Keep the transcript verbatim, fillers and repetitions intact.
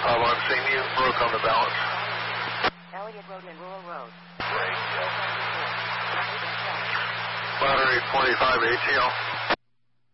I'm on seeing you. Broke on the balance. Elliott Road and Rural Road. Battery forty-five A T L.